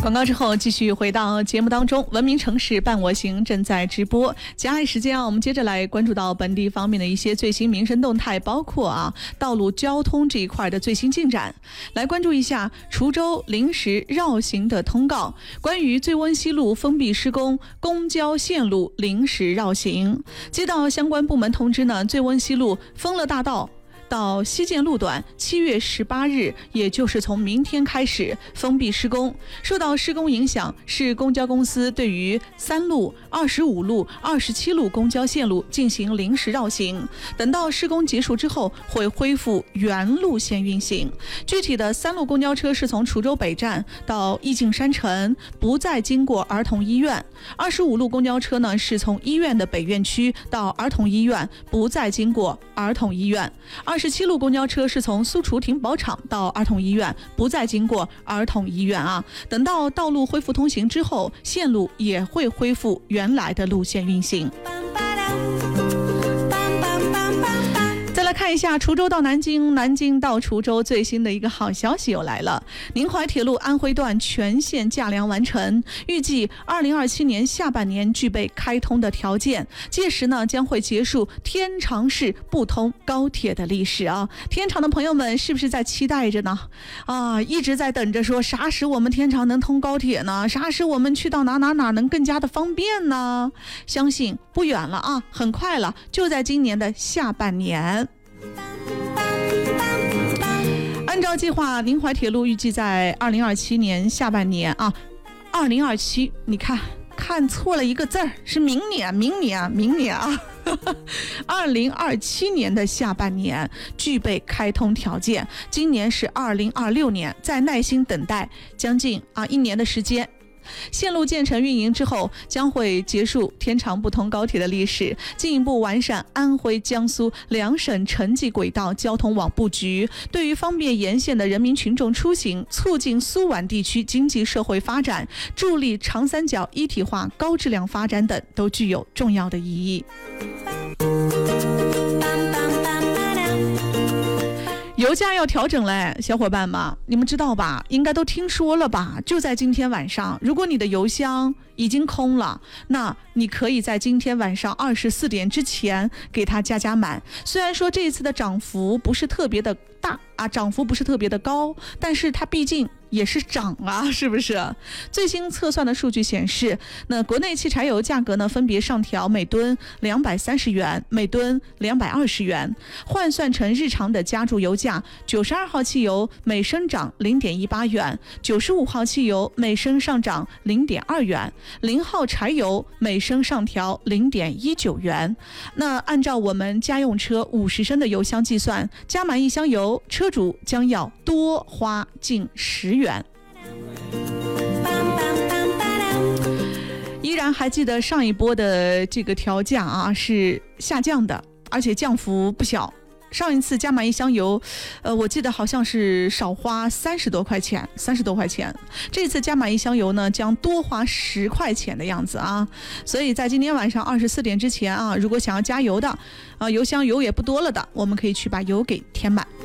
广告之后继续回到节目当中，文明城市伴我行正在直播。节爱时间我们接着来关注到本地方面的一些最新民生动态，包括道路交通这一块的最新进展。来关注一下滁州临时绕行的通告，关于醉温西路封闭施工公交线路临时绕行。接到相关部门通知呢，醉温西路丰乐大道到西建路段7月18日，也就是从明天开始封闭施工。受到施工影响，市公交公司对于3路、25路、27路公交线路进行临时绕行，等到施工结束之后会恢复原路线运行。具体的3路公交车是从滁州北站到义径山城，不再经过儿童医院；25路公交车呢是从医院的北院区到儿童医院，不再经过儿童医院；27路公交车是从苏滁停宝场到儿童医院，不再经过儿童医院等到道路恢复通行之后，线路也会恢复原来的路线运行。再来看一下滁州到南京，南京到滁州最新的一个好消息又来了。宁淮铁路安徽段全线架梁完成，预计2027年下半年具备开通的条件，届时呢将会结束天长市不通高铁的历史天长的朋友们是不是在期待着呢？一直在等着说啥时我们天长能通高铁呢？啥时我们去到哪能更加的方便呢？相信不远了很快了，就在今年的下半年。按照计划，宁淮铁路预计在2027年下半年2027，你看错了一个字儿，是明年2027年的下半年具备开通条件，今年是2026年，再耐心等待将近1年的时间。线路建成运营之后，将会结束天长不通高铁的历史，进一步完善安徽、江苏2省城际轨道交通网布局，对于方便沿线的人民群众出行，促进苏皖地区经济社会发展，助力长三角一体化高质量发展等，都具有重要的意义。油价要调整嘞，小伙伴们，你们知道吧？应该都听说了吧？就在今天晚上，如果你的油箱已经空了，那你可以在今天晚上24点之前给它加满。虽然说这一次的涨幅不是特别的大涨幅不是特别的高，但是它毕竟也是涨是不是？最新测算的数据显示，那国内汽柴油价格呢分别上调每吨230元、每吨220元，换算成日常的家住油价，92号汽油每升涨0.18元，95号汽油每升上涨0.2元，0号柴油每升上调0.19元。那按照我们家用车50升的油箱计算，加满1箱油，车主将要多花近10元。依然还记得上一波的这个调价是下降的，而且降幅不小。上一次加满1箱油，我记得好像是少花30多块钱。这次加满1箱油呢，将多花10块钱的样子所以在今天晚上24点之前如果想要加油的，油箱油也不多了的，我们可以去把油给填满。